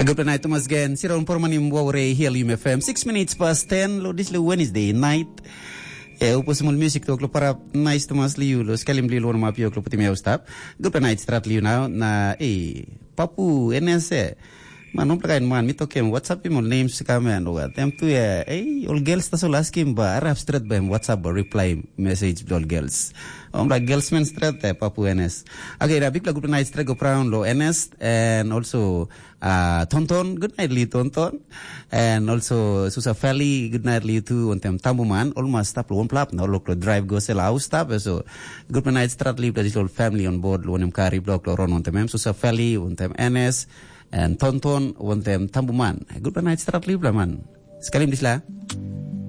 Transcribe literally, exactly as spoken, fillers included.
Good night, Thomas again. Sira on pormanim wawre Helium F M. Six minutes past ten. Lo this lo Wednesday night. Eh, upos mul music to klo para nice Thomas liu lo skalim liu lo ma pio klo puti meu stap. Good night strat liu now na eh papu N S E. Man non plakain man mito kem WhatsApp mo names kame ano ga. Tem tu ya eh all girls ta so last kim ba rap strat ba WhatsApp ba reply message all girls. Omra girls men strat eh papu N S. Okay, da big la good night strat go proud lo N S and also uh Tonton good night li Tonton and also Susa Feli good night li tu ontem Tambuman almost stop lo one plap no lo drive go sel house stop so good night strat li the whole family on board lo ontem kari block lo ron ontem Susa Feli ontem N S and Tonton ontem Tambuman good night strat li man sekalim disla